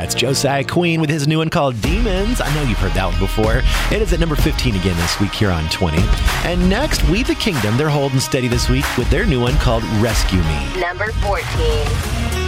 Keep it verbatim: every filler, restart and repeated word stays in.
That's Josiah Queen with his new one called Demons. I know you've heard that one before. It is at number fifteen again this week here on twenty. And next, We the Kingdom. They're holding steady this week with their new one called Rescue Me. Number fourteen.